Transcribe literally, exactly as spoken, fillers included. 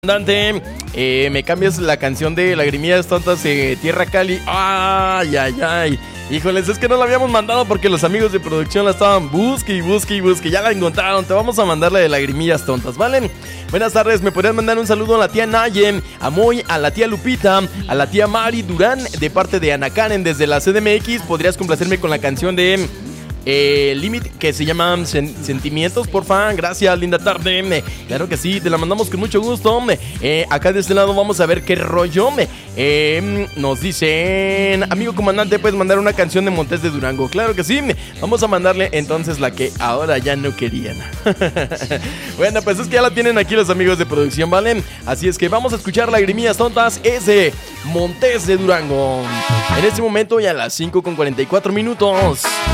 Comandante, eh, me cambias la canción de Lagrimillas Tontas de Tierra Cali. Ay, ay, ay. Híjoles, es que no la habíamos mandado porque los amigos de producción la estaban busque y busque y busque. Ya la encontraron, te vamos a mandar la de Lagrimillas Tontas, ¿vale? Buenas tardes, me podrías mandar un saludo a la tía Naye, a Moy, a la tía Lupita, a la tía Mari Durán, de parte de Ana Karen desde la C D M X. ¿Podrías complacerme con la canción de Eh, Limit, que se llama Sen- Sentimientos, porfa? Gracias, linda tarde. Claro que sí, te la mandamos con mucho gusto. eh, Acá de este lado vamos a ver qué rollo. eh, Nos dicen: amigo comandante, ¿puedes mandar una canción de Montes de Durango? Claro que sí, vamos a mandarle entonces la que ahora ya no querían. Bueno, pues es que ya la tienen aquí los amigos de producción, ¿vale? Así es que vamos a escuchar Lagrimillas Tontas, ese Montes de Durango. En este momento ya a las cinco con cuarenta y cuatro minutos.